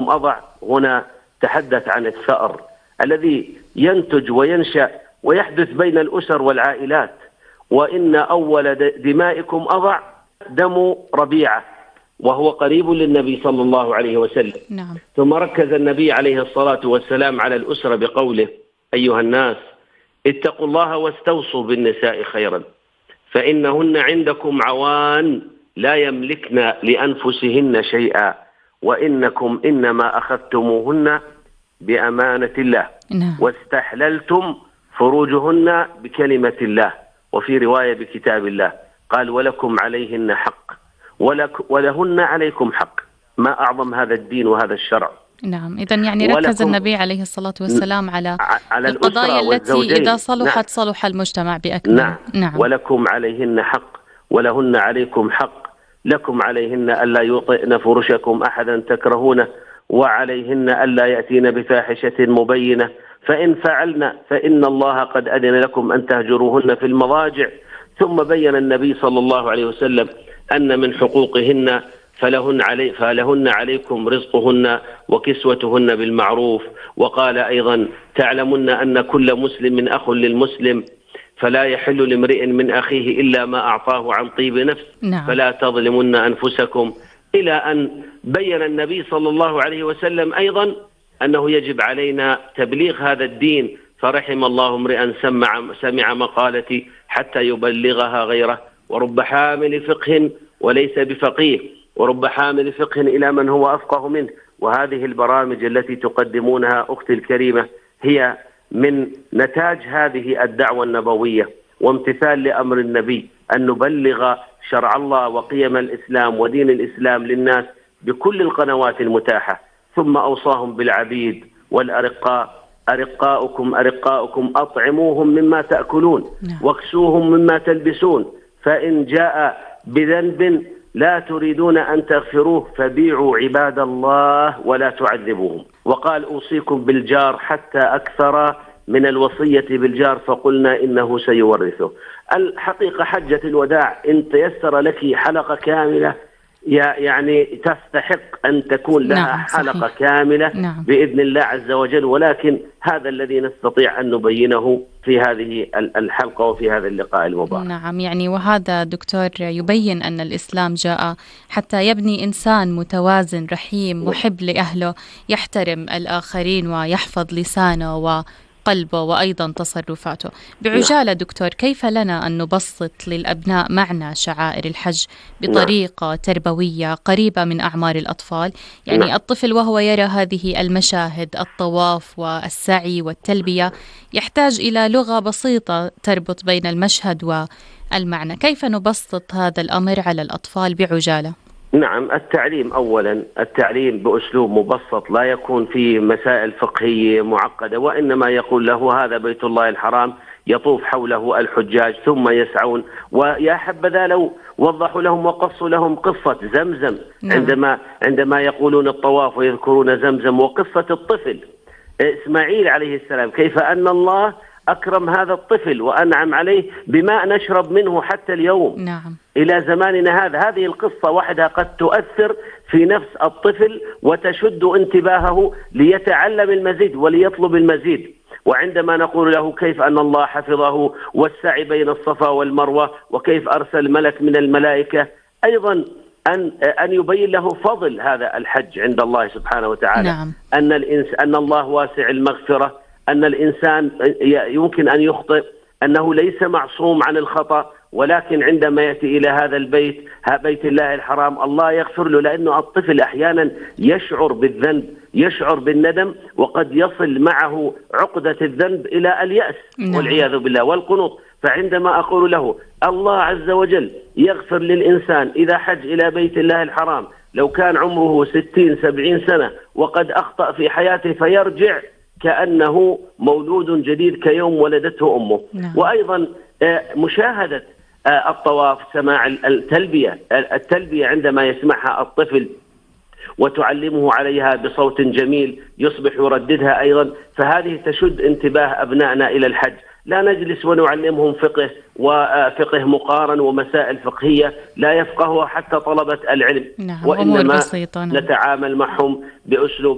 عليكم أضع هنا تحدث عن الثأر الذي ينتج وينشأ ويحدث بين الأسر والعائلات. وإن أول دمائكم أضع دم ربيعة وهو قريب للنبي صلى الله عليه وسلم. نعم. ثم ركز النبي عليه الصلاة والسلام على الأسرة بقوله: أيها الناس اتقوا الله واستوصوا بالنساء خيرا فإنهن عندكم عوان لا يملكن لأنفسهن شيئا وإنكم إنما أخذتموهن بأمانة الله واستحللتم فروجهن بكلمة الله، وفي رواية بكتاب الله. قال: ولكم عليهن حق ولهن عليكم حق. ما أعظم هذا الدين وهذا الشرع. نعم. إذن يعني ركز النبي عليه الصلاة والسلام على القضايا التي إذا صلحت نعم. صلح المجتمع بأكمله. نعم. ولكم عليهن حق ولهن عليكم حق. لكم عليهن ألا يطئن فرشكم أحدا تكرهونه وعليهن ألا يأتين بفاحشة مبينة فإن فعلن فإن الله قد أذن لكم أن تهجروهن في المضاجع. ثم بين النبي صلى الله عليه وسلم أن من حقوقهن فلهن عليكم رزقهن وكسوتهن بالمعروف. وقال أيضا: تعلمون أن كل مسلم أخ للمسلم فلا يحل لامرئ من أخيه إلا ما أعطاه عن طيب نفس فلا تظلمن أنفسكم، إلى أن بين النبي صلى الله عليه وسلم أيضا أنه يجب علينا تبليغ هذا الدين. فرحم الله امرئا سمع مقالتي حتى يبلغها غيره، ورب حامل فقه وليس بفقيه، ورب حامل فقه إلى من هو أفقه منه. وهذه البرامج التي تقدمونها أختي الكريمة هي من نتاج هذه الدعوة النبوية وامتثال لأمر النبي أن نبلغ شرع الله وقيم الإسلام ودين الإسلام للناس بكل القنوات المتاحة. ثم أوصاهم بالعبيد والأرقاء: أرقاؤكم أطعموهم مما تأكلون واكسوهم مما تلبسون، فإن جاء بذنب لا تريدون أن تغفروه فبيعوا عباد الله ولا تعذبوهم. وقال: أوصيكم بالجار حتى أكثر من الوصية بالجار فقلنا إنه سيورثه. الحقيقة حجة الوداع إن تيسر لك حلقة كاملة يعني تستحق أن تكون لها حلقة كاملة بإذن الله عز وجل، ولكن هذا الذي نستطيع أن نبينه في هذه الحلقة وفي هذا اللقاء المبارك. نعم. يعني وهذا دكتور يبين أن الإسلام جاء حتى يبني إنسان متوازن رحيم محب لأهله يحترم الآخرين ويحفظ لسانه وقلبه وأيضا تصرفاته. بعجالة دكتور، كيف لنا أن نبسط للأبناء معنى شعائر الحج بطريقة تربوية قريبة من أعمار الأطفال؟ يعني الطفل وهو يرى هذه المشاهد، الطواف والسعي والتلبية، يحتاج إلى لغة بسيطة تربط بين المشهد والمعنى. كيف نبسط هذا الأمر على الأطفال بعجالة؟ نعم. التعليم أولا، التعليم بأسلوب مبسط لا يكون فيه مسائل فقهية معقدة، وإنما يقول له هذا بيت الله الحرام يطوف حوله الحجاج ثم يسعون. ويا حبذا لو وضحوا لهم وقصوا لهم قصة زمزم عندما يقولون الطواف ويذكرون زمزم، وقصة الطفل إسماعيل عليه السلام كيف أن الله أكرم هذا الطفل وأنعم عليه بماء نشرب منه حتى اليوم إلى زماننا هذا. هذه القصة وحدها قد تؤثر في نفس الطفل وتشد انتباهه ليتعلم المزيد وليطلب المزيد. وعندما نقول له كيف أن الله حفظه والسعي بين الصفا والمروة وكيف أرسل ملك من الملائكة، أيضا أن يبين له فضل هذا الحج عند الله سبحانه وتعالى. أن الله واسع المغفرة، أن الإنسان يمكن أن يخطئ، أنه ليس معصوم عن الخطأ، ولكن عندما يأتي إلى هذا البيت بيت الله الحرام الله يغفر له، لأنه الطفل أحيانا يشعر بالذنب، يشعر بالندم، وقد يصل معه عقدة الذنب إلى اليأس والعياذ بالله والقنوط. فعندما أقول له الله عز وجل يغفر للإنسان إذا حج إلى بيت الله الحرام لو كان عمره 60-70 سنة وقد أخطأ في حياته فيرجع كأنه مولود جديد كيوم ولدته أمه. وأيضا مشاهدة الطواف، سماع التلبية عندما يسمعها الطفل وتعلمه عليها بصوت جميل يصبح يرددها أيضا، فهذه تشد انتباه أبنائنا إلى الحج. لا نجلس ونعلمهم فقه وفقه مقارن ومسائل فقهية لا يفقهها حتى طلبة العلم، وإنما نتعامل معهم بأسلوب